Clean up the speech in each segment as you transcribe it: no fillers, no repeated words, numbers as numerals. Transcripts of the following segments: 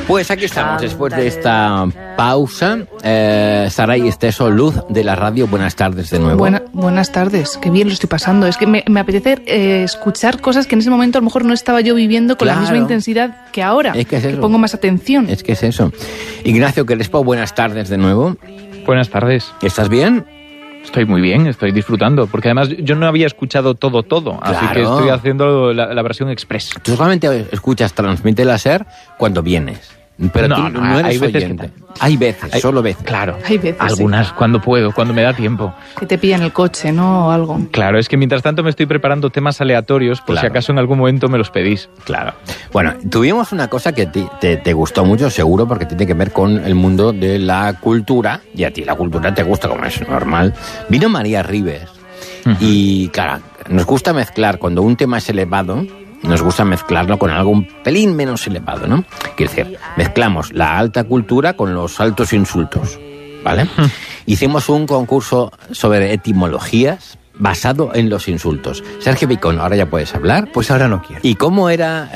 Pues aquí estamos, después de esta pausa. Saray Esteso, Luz de la Radio, buenas tardes de nuevo. Buenas tardes, qué bien lo estoy pasando. Es que me apetece escuchar cosas que en ese momento a lo mejor no estaba yo viviendo con la misma intensidad que ahora, es que pongo más atención. Es que es eso. Ignacio Crespo, buenas tardes de nuevo. Buenas tardes. ¿Estás bien? Estoy muy bien, estoy disfrutando, porque además yo no había escuchado todo, así que estoy haciendo la versión express. Tú solamente escuchas Transmite Láser cuando vienes. Pero no, tú no eres hay veces oyente. Hay veces, solo veces. Claro, hay veces, algunas, sí. Cuando puedo, cuando me da tiempo. Que te pillan el coche, ¿no? O algo. Claro, es que mientras tanto me estoy preparando temas aleatorios, por si acaso en algún momento me los pedís. Claro. Bueno, tuvimos una cosa que te gustó mucho, seguro, porque tiene que ver con el mundo de la cultura, y a ti la cultura te gusta, como es normal. Vino María Ribes, y claro, nos gusta mezclar, cuando un tema es elevado, nos gusta mezclarlo con algo un pelín menos elevado, ¿no? Quiero decir, mezclamos la alta cultura con los altos insultos, ¿vale? Hicimos un concurso sobre etimologías basado en los insultos. Sergio Picón, ¿ahora ya puedes hablar? Pues ahora no quiero. ¿Y cómo era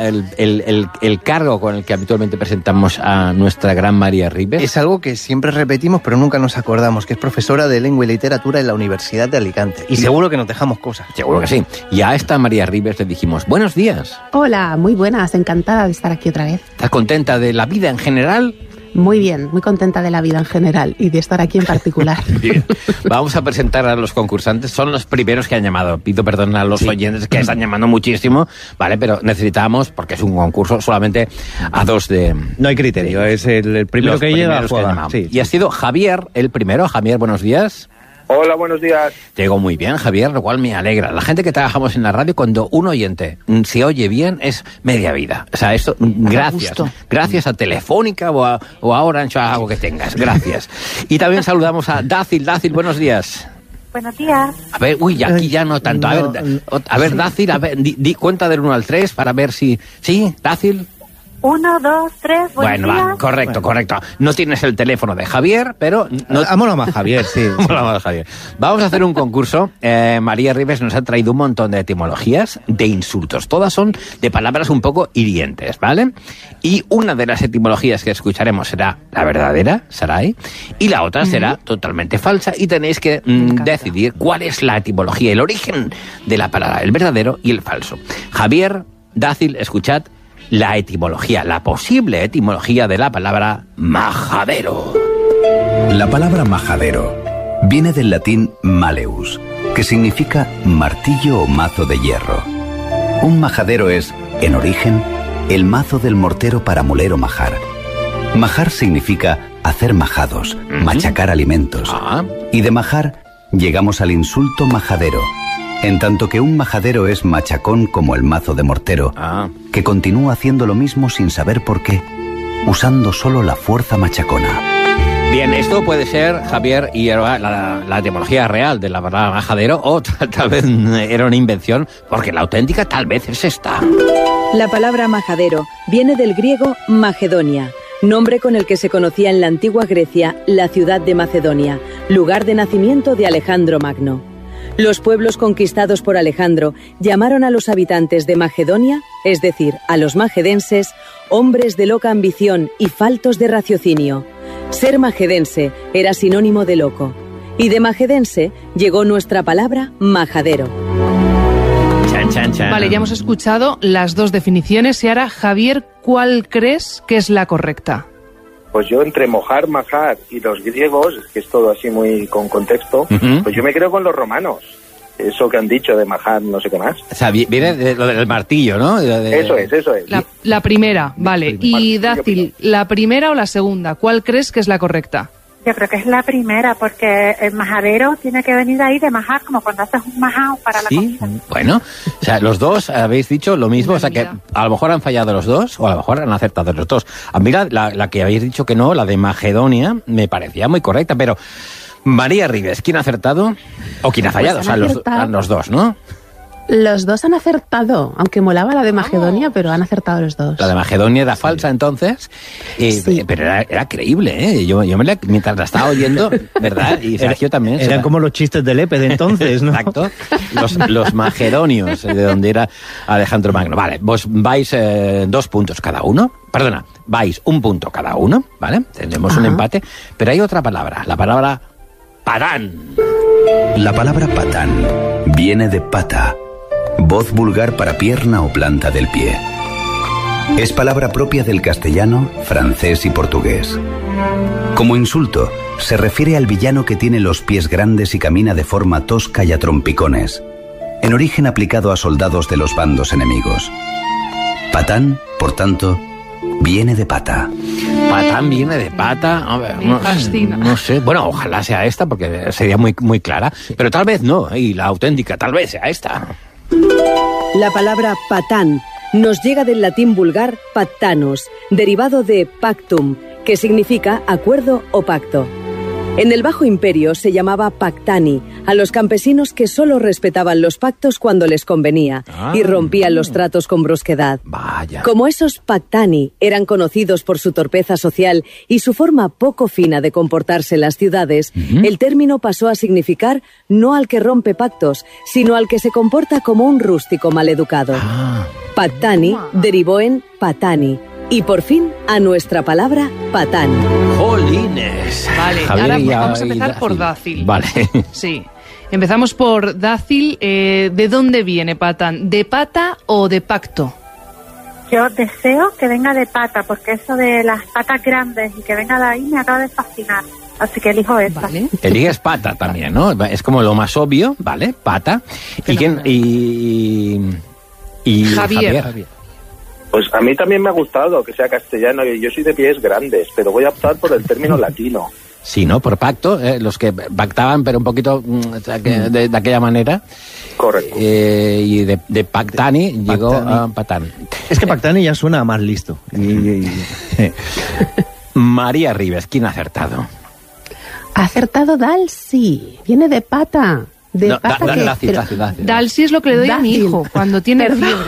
el cargo con el que habitualmente presentamos a nuestra gran María Ribes? Es algo que siempre repetimos, pero nunca nos acordamos, que es profesora de Lengua y Literatura en la Universidad de Alicante. Y seguro que nos dejamos cosas. Seguro que sí. Y a esta María Ribes le dijimos, buenos días. Hola, muy buenas, encantada de estar aquí otra vez. ¿Estás contenta de la vida en general? Muy bien, muy contenta de la vida en general y de estar aquí en particular. Bien. Vamos a presentar a los concursantes. Son los primeros que han llamado. Pido perdón a los oyentes que están llamando muchísimo, ¿vale? Pero necesitamos, porque es un concurso, solamente a dos de... No hay criterio, es el primero que llega juega. Sí. Y ha sido Javier el primero. Javier, buenos días. Hola, buenos días. Te digo muy bien, Javier, lo cual me alegra. La gente que trabajamos en la radio, cuando un oyente se oye bien, es media vida. O sea, esto, gracias. Gracias a Telefónica o a Orange o a algo que tengas. Gracias. Y también saludamos a Dácil. Dácil, buenos días. Buenos días. A ver, aquí ya no tanto. A ver, Dácil, di cuenta del 1 al 3 para ver si... ¿Sí, Dácil? 1, 2, 3, bueno, va, correcto. No tienes el teléfono de Javier, pero... Vámonos más, Javier, sí. Javier. Vamos a hacer un concurso. María Ribes nos ha traído un montón de etimologías de insultos. Todas son de palabras un poco hirientes, ¿vale? Y una de las etimologías que escucharemos será la verdadera, Saray, y la otra será totalmente falsa, y tenéis que decidir cuál es la etimología, el origen de la palabra, el verdadero y el falso. Javier, Dácil, escuchad la etimología, la posible etimología de la palabra majadero. La palabra majadero viene del latín maleus, que significa martillo o mazo de hierro. Un majadero es, en origen, el mazo del mortero para moler o majar. Majar significa hacer majados, machacar alimentos. Y de majar llegamos al insulto majadero, en tanto que un majadero es machacón como el mazo de mortero, que continúa haciendo lo mismo sin saber por qué, usando solo la fuerza machacona. Bien, esto puede ser, Javier, y era la etimología real de la palabra majadero, o tal vez era una invención, porque la auténtica tal vez es esta. La palabra majadero viene del griego Macedonia, nombre con el que se conocía en la antigua Grecia la ciudad de Macedonia, lugar de nacimiento de Alejandro Magno. Los pueblos conquistados por Alejandro llamaron a los habitantes de Macedonia, es decir, a los magedenses, hombres de loca ambición y faltos de raciocinio. Ser magedense era sinónimo de loco, y de magedense llegó nuestra palabra majadero. Vale, ya hemos escuchado las dos definiciones y ahora, Javier, ¿cuál crees que es la correcta? Pues yo entre mojar, majar y los griegos, que es todo así muy con contexto, pues yo me creo con los romanos. Eso que han dicho de majar, no sé qué más. O sea, viene de lo del martillo, ¿no? Eso es. La primera, vale. Y Dácil, ¿la primera o la segunda? ¿Cuál crees que es la correcta? Yo creo que es la primera, porque el majadero tiene que venir ahí de majar, como cuando haces un majao para la comida. Bueno, o sea, los dos habéis dicho lo mismo, o sea que a lo mejor han fallado los dos, o a lo mejor han acertado los dos. A mí la que habéis dicho que no, la de Macedonia, me parecía muy correcta, pero María Ribes, ¿quién ha acertado? ¿O quién ha fallado? Pues o sea, los dos, ¿no? Los dos han acertado, aunque molaba la de Macedonia, pero han acertado los dos. La de Macedonia era falsa entonces, pero era creíble, ¿eh? Yo mientras la estaba oyendo, ¿verdad? Y Sergio también. Eran como los chistes de Lepe de entonces, ¿no? Exacto. Los macedonios, de donde era Alejandro Magno. Vale, vos vais 2 puntos cada uno. Perdona, vais un punto cada uno, ¿vale? Tendremos un empate, pero hay otra palabra, la palabra patán. La palabra patán viene de pata, voz vulgar para pierna o planta del pie. Es palabra propia del castellano, francés y portugués. Como insulto, se refiere al villano que tiene los pies grandes y camina de forma tosca y a trompicones, en origen aplicado a soldados de los bandos enemigos. Patán, por tanto, viene de pata. Patán viene de pata. A ver, no sé. Bueno, ojalá sea esta porque sería muy, muy clara. Pero tal vez no. Y la auténtica tal vez sea esta. La palabra patán nos llega del latín vulgar pactanos, derivado de pactum, que significa acuerdo o pacto. En el Bajo Imperio se llamaba pactani a los campesinos que solo respetaban los pactos cuando les convenía y rompían los tratos con brusquedad. Vaya. Como esos pactani eran conocidos por su torpeza social y su forma poco fina de comportarse en las ciudades, el término pasó a significar no al que rompe pactos, sino al que se comporta como un rústico maleducado. Pactani derivó en patani. Y por fin a nuestra palabra patán. ¡Jolines! Vale, Javier, ahora vamos a empezar por dácil. Vale. Sí. Empezamos por dácil. ¿De dónde viene patán? ¿De pata o de pacto? Yo deseo que venga de pata, porque eso de las patas grandes y que venga de ahí me acaba de fascinar. Así que elijo esta. Vale. Eliges pata también, ¿no? Es como lo más obvio, ¿vale? Pata. ¿Y quién? Y Javier. Pues a mí también me ha gustado que sea castellano, y yo soy de pies grandes, pero voy a optar por el término latino. Sí, ¿no? Por pacto, los que pactaban, pero un poquito de aquella manera. Correcto. Y de pactani llegó a patán. Es que pactani ya suena más listo. María Ribes, ¿quién ha acertado? Ha acertado Dalsi. Viene de pata. De No, pata que... Dácil. Dalsi es lo que le doy a mi Dácil. hijo cuando tiene fiebre.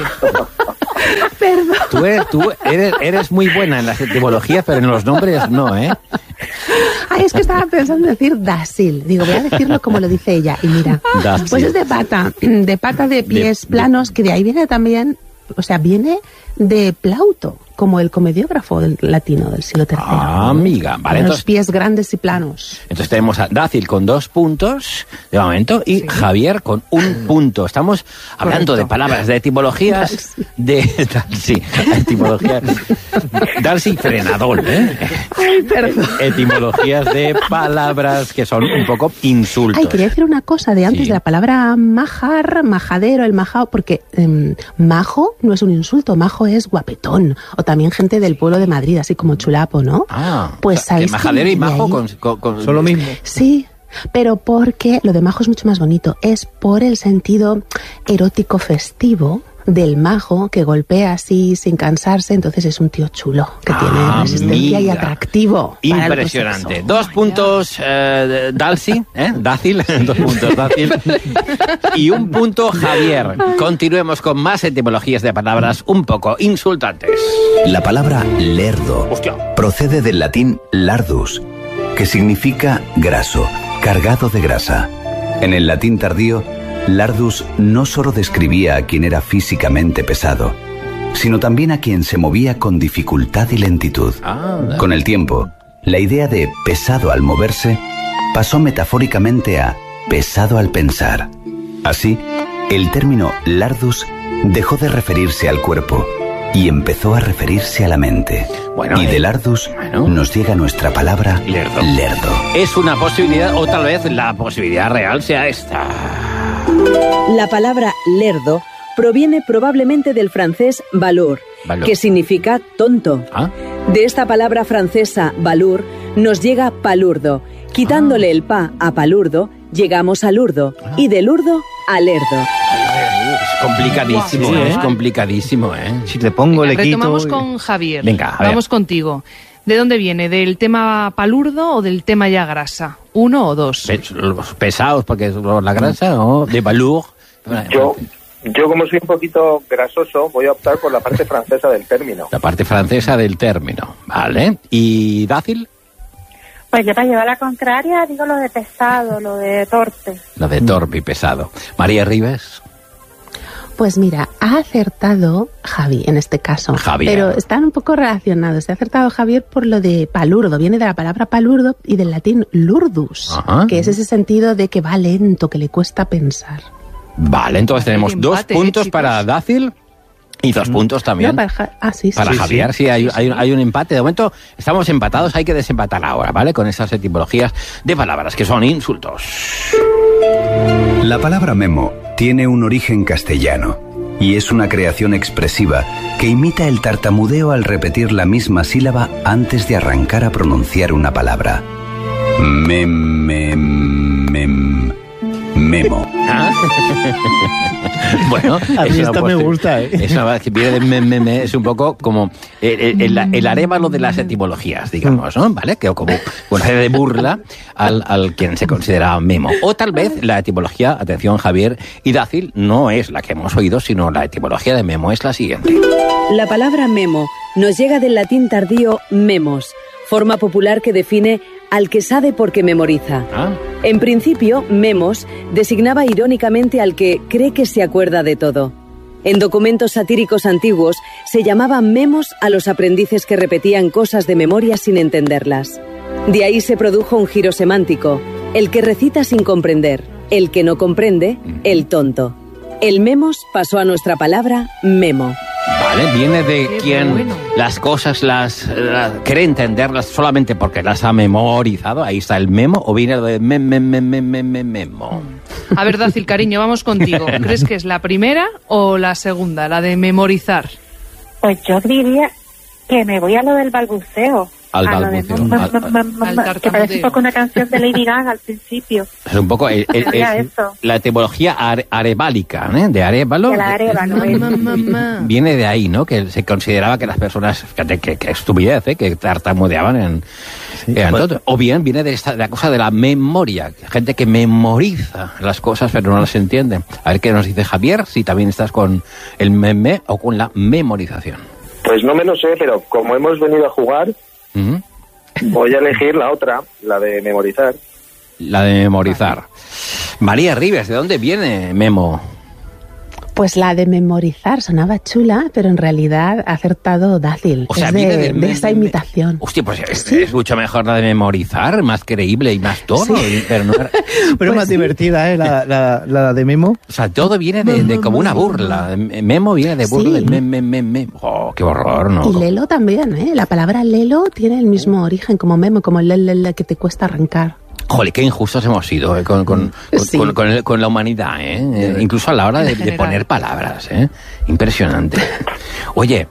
Perdón. Tú eres muy buena en las etimologías, pero en los nombres no, ¿eh? Ay, es que estaba pensando en decir dácil. Digo, voy a decirlo como lo dice ella. Y mira, Dácil. pues es de pata de pies planos, que de ahí viene también, o sea, viene de Plauto, como el comediógrafo del latino del siglo III. Ah, amiga. Vale, Los entonces, pies grandes y planos. entonces tenemos a Dácil con 2 puntos de momento y Javier con 1 punto. Estamos hablando de palabras, de etimologías de Dalsi. Etimologías. Dalsi frenador, ¿eh? Ay, perdón. Etimologías de palabras que son un poco insultos. Ay, quería decir una cosa de antes Sí. de la palabra majar, majadero, el majao, porque majo no es un insulto, majo es guapetón, o también gente del pueblo de Madrid, así como chulapo, ¿no? Pues que ¿sabéis majadero que y de majo ahí- Son lo mismo. Sí, pero porque lo de majo es mucho más bonito, es por el sentido erótico festivo del majo que golpea así sin cansarse, entonces es un tío chulo que tiene resistencia y amiga. atractivo. para el Impresionante. sexo. 2 puntos Dalsi, Dácil, 2 puntos Dácil. Y 1 punto Javier. Continuemos con más etimologías de palabras un poco insultantes. La palabra lerdo Hostia. procede del latín lardus, que significa graso, cargado de grasa. En el latín tardío, lardus no solo describía a quien era físicamente pesado, sino también a quien se movía con dificultad y lentitud. Con el tiempo, la idea de pesado al moverse pasó metafóricamente a pesado al pensar. Así, el término lardus dejó de referirse al cuerpo y empezó a referirse a la mente. Bueno, y de lardus nos llega nuestra palabra lerdo. Es una posibilidad, o tal vez la posibilidad real sea esta. La palabra lerdo proviene probablemente del francés valour, que significa tonto. De esta palabra francesa valour nos llega palurdo. Quitándole el pa a palurdo, llegamos al urdo, y del urdo al lerdo. Es complicadísimo, Sí, es complicadísimo, ¿eh? Si te pongo Venga, le quito... retomamos con Javier. Venga, a ver. Vamos contigo. ¿De dónde viene? ¿Del tema palurdo o del tema ya grasa? ¿1 o 2? Los pesados, porque es la grasa, o de velour. Yo como soy un poquito grasoso, voy a optar por la parte francesa del término. La parte francesa del término, ¿vale? ¿Y Dácil? Pues yo para llevar la contraria digo lo de pesado, lo de torpe. Lo de torpe y pesado. María Ribes. Pues mira, ha acertado Javi en este caso. Javier. Pero están un poco relacionados. Se ha acertado Javier por lo de palurdo. Viene de la palabra palurdo y del latín lurdus, que es ese sentido de que va lento, que le cuesta pensar. Vale, entonces tenemos empate, 2 puntos chicos. para Dácil y 2 puntos también No, sí, para sí, Javier. Sí, hay un empate. De momento estamos empatados, hay que desempatar ahora, ¿vale? Con esas etimologías de palabras que son insultos. La palabra memo tiene un origen castellano y es una creación expresiva que imita el tartamudeo al repetir la misma sílaba antes de arrancar a pronunciar una palabra. Memo. Bueno, a mí esta me gusta, ¿eh? Eso que viene de es un poco como el arévalo de las etimologías, digamos, ¿no? ¿Vale? Que como una serie de burla al quien se considera memo. O tal vez la etimología, atención Javier y Dácil, no es la que hemos oído, sino la etimología de memo es la siguiente. La palabra memo nos llega del latín tardío memos, forma popular que define al que sabe porque memoriza. En principio, memos designaba irónicamente al que cree que se acuerda de todo. En documentos satíricos antiguos se llamaba memos a los aprendices que repetían cosas de memoria sin entenderlas. De ahí se produjo un giro semántico: el que recita sin comprender, el que no comprende, el tonto. El memos pasó a nuestra palabra memo. Vale, viene de Qué quien bueno. las cosas las cree entenderlas solamente porque las ha memorizado. Ahí está el memo, o viene de memo. A ver, Dácil, cariño, vamos contigo. ¿Crees que es la primera o la segunda, la de memorizar? Pues yo diría que me voy a lo del balbuceo. Al a lo de balbuceo, al que parece un poco una canción de Lady Gaga al principio. Es un poco eso. la etimología arebálica, ¿eh? De arévalo. De la arévalo, Viene de ahí, ¿no? Que se consideraba que las personas, fíjate que estupidez, que tartamudeaban en todo. O bien viene de la cosa de la memoria, gente que memoriza las cosas pero no las entiende. A ver qué nos dice Javier, si también estás con el meme o con la memorización. Pues no me lo sé, pero como hemos venido a jugar, voy a elegir la otra, la de memorizar. La de memorizar. María Ribes, ¿de dónde viene Memo? Pues la de memorizar sonaba chula, pero en realidad ha acertado Dácil. O sea, es viene de esa imitación. Hostia, pues es mucho mejor la de memorizar, más creíble y más todo. Sí. Pero, no, pero pues más divertida, ¿eh? La de Memo. o sea, todo viene de como una burla. Memo viene de burla Sí. del mem. Oh, qué horror, ¿no? Y lelo también, ¿eh? La palabra lelo tiene el mismo origen como memo, como el que te cuesta arrancar. Joder, qué injustos hemos sido con la humanidad, ¿eh? Incluso a la hora de poner palabras, ¿eh? Impresionante. Oye,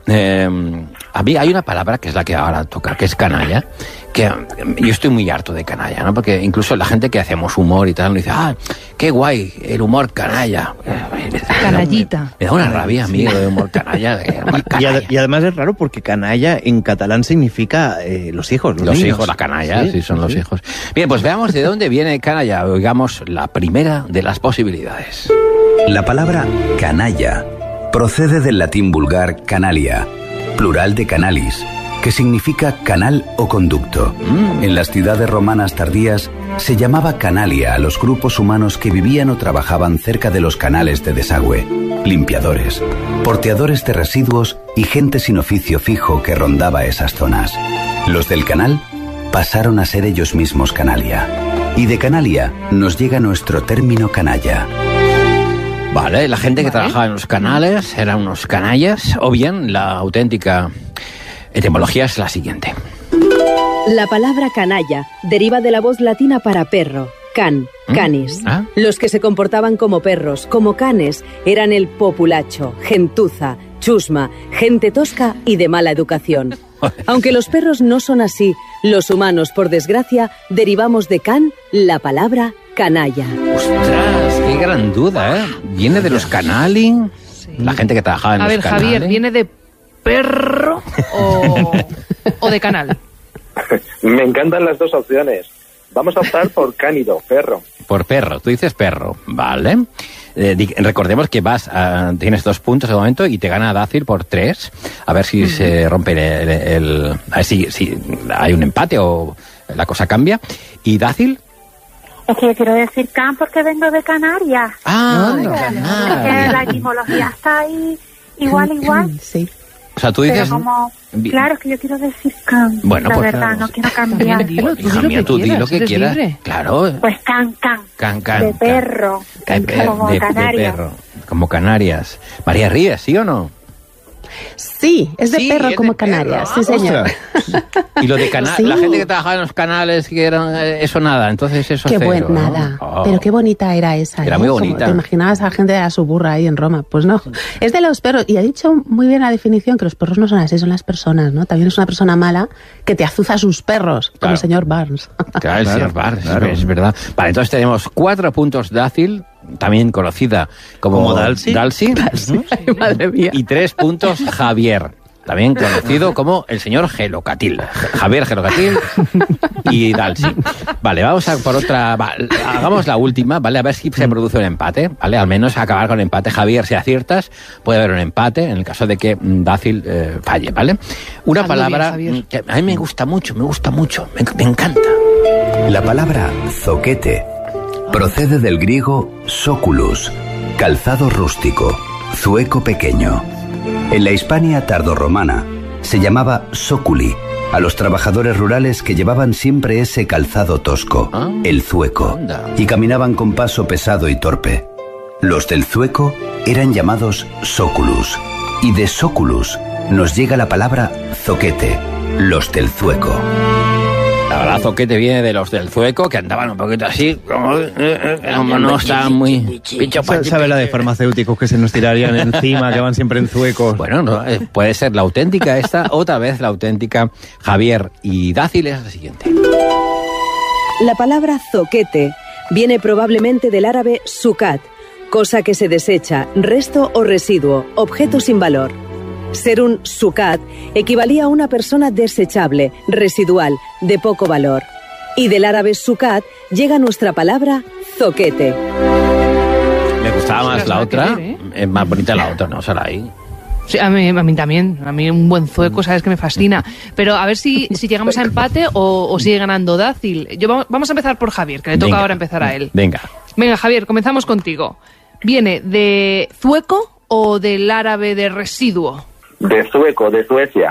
hay una palabra que es la que ahora toca, que es canalla, que yo estoy muy harto de canalla, ¿no? Porque incluso la gente que hacemos humor y tal, nos dice, qué guay, el humor canalla. Canallita. Me da una rabia a mí el humor canalla. Y además es raro porque canalla en catalán significa los hijos, los niños. Hijos, la canalla, sí, son los hijos. Bien, pues veamos de dónde viene canalla. Oigamos la primera de las posibilidades. La palabra canalla procede del latín vulgar canalia, plural de canalis, que significa canal o conducto. En las ciudades romanas tardías se llamaba canalia a los grupos humanos que vivían o trabajaban cerca de los canales de desagüe, limpiadores, porteadores de residuos y gente sin oficio fijo que rondaba esas zonas. Los del canal pasaron a ser ellos mismos canalia. Y de canalia nos llega nuestro término canalla. Vale, la gente que trabajaba en los canales eran unos canallas, o bien la auténtica etimología es la siguiente. La palabra canalla deriva de la voz latina para perro, can, canis. Los que se comportaban como perros, como canes, eran el populacho, gentuza, chusma, gente tosca y de mala educación. Aunque los perros no son así, los humanos, por desgracia, derivamos de can la palabra canalla. ¡Ostras! ¡Qué gran duda, eh! ¿Viene de los canali? Sí. La gente que trabajaba en los canales. A ver, Javier, ¿viene de perro o de canal? Me encantan las dos opciones. Vamos a optar por cánido, perro. Por perro, tú dices perro, ¿vale? Recordemos que tienes 2 puntos de momento y te gana Dácil por 3. A ver si se rompe a ver si hay un empate o la cosa cambia. ¿Y Dácil? Es que yo quiero decir can porque vengo de Canarias. De Es Canarias. que la etimología está ahí igual. Sí. O sea, tú dices... Pero como... Claro, es que yo quiero decir can. Bueno, la pues verdad, claro. no quiero cambiar. Hija mía, tú di lo que eres quieras. libre. Claro. Pues can. Can. De perro. Como de Canarias. perro. Como Canarias. María Ríos, ¿sí o no? Sí, es de Sí, perro es como de perro. Canarias, sí señor. Y lo de canal, Sí. la gente que trabajaba en los canales, que eran eso nada, entonces eso Qué cero, buen, ¿no? nada. Oh. Pero qué bonita era esa. Era muy Como bonita. te imaginabas a la gente de la suburra ahí en Roma. Pues no. Es de los perros. Y ha dicho muy bien la definición que los perros no son así, son las personas, ¿no? También es una persona mala que te azuza a sus perros, como Claro. el señor Barnes. Claro, el señor Barnes, claro. es verdad. Vale, entonces tenemos 4 puntos Dácil, también conocida como Dalsi. Ay, madre mía. Y 3 puntos Javier, también conocido como el señor Gelocatil. Javier Gelocatil y Dalsi. Vale, vamos a por otra. Hagamos la última, ¿vale? A ver si se produce un empate, ¿vale? Al menos acabar con empate. Javier, si aciertas, puede haber un empate en el caso de que Dácil falle, ¿vale? Una Hazlo palabra bien, Javier. que a mí me gusta mucho, me encanta. La palabra zoquete procede del griego soculus, calzado rústico, zueco pequeño. En la Hispania tardorromana se llamaba soculi a los trabajadores rurales que llevaban siempre ese calzado tosco, el zueco, Anda. y caminaban con paso pesado y torpe. Los del zueco eran llamados soculus, y de soculus nos llega la palabra zoquete, los del zueco. La verdad, zoquete viene de los del Zueco, que andaban un poquito así, como no estaban muy... ¿Sabe la de farmacéuticos que se nos tirarían encima, que van siempre en zuecos? Bueno, no, puede ser la auténtica esta, otra vez la auténtica. Javier y Dácil es la siguiente. La palabra zoquete viene probablemente del árabe sucat, cosa que se desecha, resto o residuo, objeto sin valor. Ser un sucat equivalía a una persona desechable, residual, de poco valor. Y del árabe sucat llega nuestra palabra zoquete. Me gustaba Sí, más las la va a otra, querer, es más bonita la otra, ¿no? Sarai. Sí, a mí también. A mí un buen zueco, sabes que me fascina. Pero a ver si llegamos a empate o sigue ganando Dácil. Vamos a empezar por Javier, que le toca Venga. ahora empezar a él. Venga. Venga, Javier, comenzamos contigo. ¿Viene de zueco o del árabe de residuo? De Zueco, de Suecia.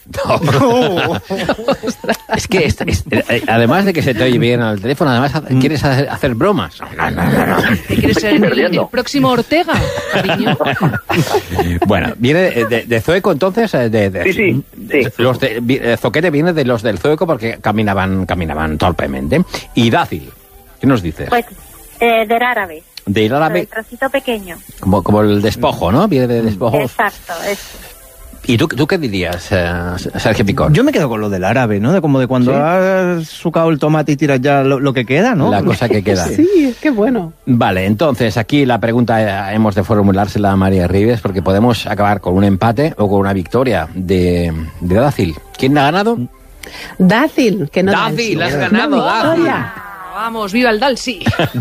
Es que además de que se te oye bien al teléfono, además quieres hacer bromas. No. ¿Quieres ser el próximo Ortega, cariño? Bueno, viene de Zueco entonces. Sí. Los Zoquete viene de los del Zueco porque caminaban torpemente. Y Dácil, ¿qué nos dices? Pues del árabe. Del árabe, El trocito pequeño. como el despojo, ¿no? Viene de despojos. Exacto, eso. ¿Y tú qué dirías, Sergio Picón? Yo me quedo con lo del árabe, ¿no? Como de cuando ¿Sí? has sucado el tomate y tiras ya lo que queda, ¿no? La cosa que queda. Sí, qué bueno. Vale, entonces aquí la pregunta hemos de formulársela a María Ribes porque podemos acabar con un empate o con una victoria de Dácil. ¿Quién ha ganado? Dácil, que no Dácil, Dalsi. has ganado, Dácil. Victoria. Vamos, viva el Dalsi.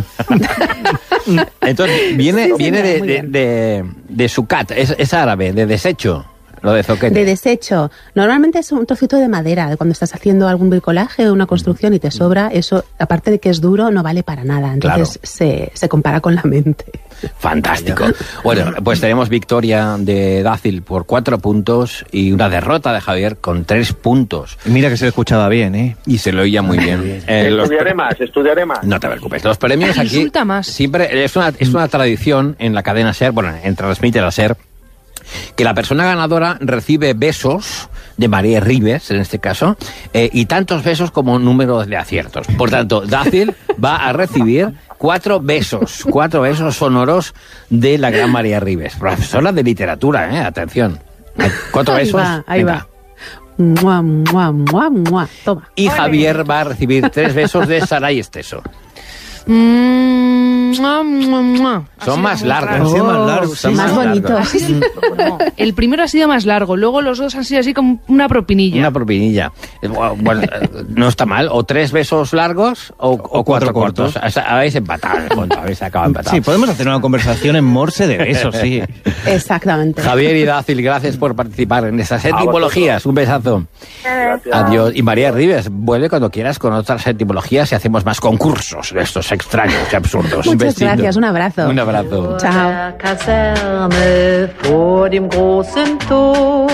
Entonces, viene Sí, señora, muy bien. de sucat, es árabe, de desecho, lo de zoquete. De desecho. Normalmente es un trocito de madera, de cuando estás haciendo algún bricolaje o una construcción y te sobra, eso, aparte de que es duro, no vale para nada. Entonces se compara con la mente. Fantástico. Bueno, pues tenemos victoria de Dácil por 4 puntos y una derrota de Javier con 3 puntos. Mira que se le escuchaba bien, ¿eh? Y se lo oía muy bien. Estudiaré más. No te preocupes. Los premios aquí Insulta más. siempre es una tradición en la cadena SER, bueno, en Transmite la SER, que la persona ganadora recibe besos de María Ribes, en este caso, y tantos besos como número de aciertos. Por tanto, Dácil va a recibir 4 besos sonoros de la gran María Ribes, profesora de literatura, atención. 4 Ahí besos. va, ahí venga. va. Mua, mua, mua, mua. Toma. Y Javier va a recibir 3 besos de Saray Esteso. Son más largos. Son más bonitos. No, el primero ha sido más largo, luego los dos han sido así como una propinilla. Una propinilla. Bueno, no está mal. O 3 besos largos o 4 cortos. Habéis empatado, habéis acabado empatados. Sí, podemos hacer una conversación en morse de besos, sí. Exactamente. Javier y Dácil, gracias por participar en estas etimologías. Un besazo. Gracias. Adiós. Y María Ribes, vuelve cuando quieras con otras etimologías y hacemos más concursos de estos extraños y absurdos. Muchas gracias, un abrazo. Un abrazo. Chao. Kaserne vor dem großen Tor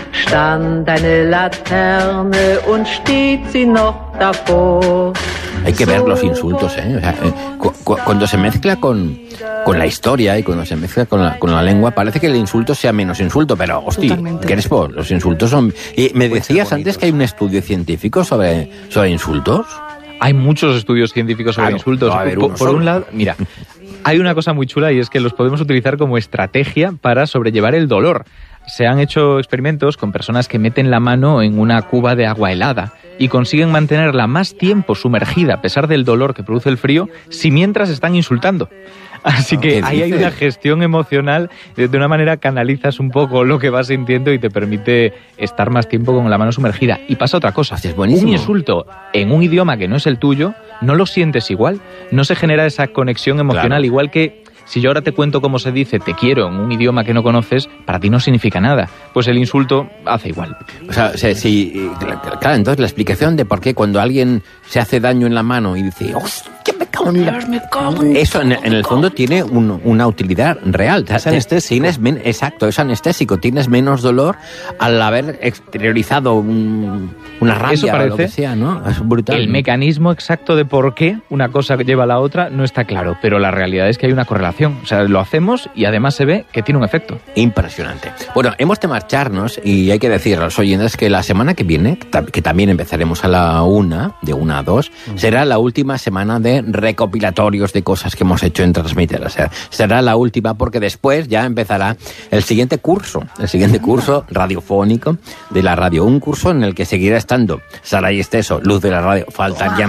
stand eine Laterne und steht sie noch davor. Hay que ver los insultos, ¿eh? O sea, cuando se mezcla con la historia y cuando se mezcla con la lengua, parece que el insulto sea menos insulto, pero, hostia, Crespo, los insultos son... Y me decías antes que hay un estudio científico sobre insultos. Hay muchos estudios científicos sobre insultos. Por un lado, mira, hay una cosa muy chula y es que los podemos utilizar como estrategia para sobrellevar el dolor. Se han hecho experimentos con personas que meten la mano en una cuba de agua helada y consiguen mantenerla más tiempo sumergida a pesar del dolor que produce el frío si mientras están insultando. Así que ahí hay una gestión emocional, de una manera canalizas un poco lo que vas sintiendo y te permite estar más tiempo con la mano sumergida. Y pasa otra cosa, es buenísimo. Un insulto en un idioma que no es el tuyo, no lo sientes igual, no se genera esa conexión emocional, igual que si yo ahora te cuento cómo se dice te quiero en un idioma que no conoces, para ti no significa nada. Pues el insulto hace igual. O sea, sí, claro, entonces la explicación de por qué cuando alguien se hace daño en la mano y dice, ¡hostia, me cago en la... Eso en el fondo tiene una utilidad real. Es anestésico. Exacto, es anestésico. Tienes menos dolor al haber exteriorizado una rabia. Eso parece, o lo que sea, ¿no? Es brutal. El mecanismo exacto de por qué una cosa lleva a la otra no está claro, pero la realidad es que hay una correlación. O sea, lo hacemos y además se ve que tiene un efecto. Impresionante. Bueno, hemos de marcharnos y hay que decir a los oyentes que la semana que viene, que también empezaremos a la 1, de 1 a 2, será la última semana de recopilatorios de cosas que hemos hecho en Transmitter. O sea, será la última porque después ya empezará el siguiente curso radiofónico de la radio. Un curso en el que seguirá estando Saray Esteso, luz de la radio. Faltaría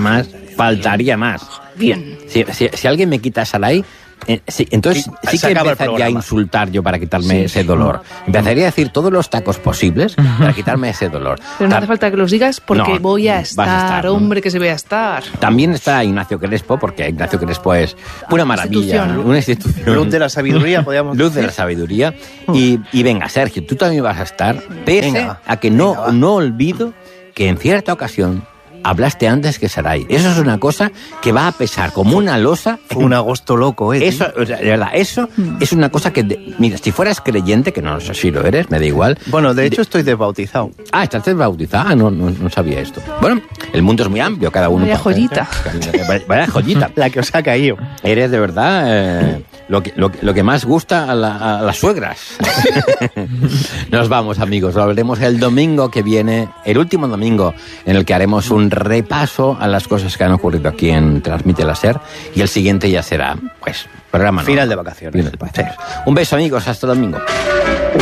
más. Bien. Si alguien me quita a Saray, sí, entonces sí que empezaría a insultar yo para quitarme ese dolor. Empezaría a decir todos los tacos posibles para quitarme ese dolor. Pero no hace falta que los digas porque voy a estar, hombre, que se vea estar. También está Ignacio Crespo, porque Ignacio Crespo es una maravilla, una institución. Luz de la sabiduría, podríamos decir. Luz de la sabiduría. Y venga, Sergio, tú también vas a estar, pese a que no olvido que en cierta ocasión hablaste antes que Saray. Eso es una cosa que va a pesar como una losa. Fue un agosto loco, Eso, o sea, de verdad, eso es una cosa que... Mira, si fueras creyente, que no sé si lo eres, me da igual. Bueno, de hecho estoy desbautizado. Ah, ¿estás desbautizado? No sabía esto. Bueno, el mundo es muy amplio, cada uno... Vaya joyita. Vaya joyita. La que os ha caído. Eres de verdad lo que más gusta a las suegras. Nos vamos, amigos. Lo veremos el domingo que viene, el último domingo, en el que haremos un repaso a las cosas que han ocurrido aquí en Transmite la SER, y el siguiente ya será, pues, programa final de vacaciones. Un beso, amigos, hasta el domingo.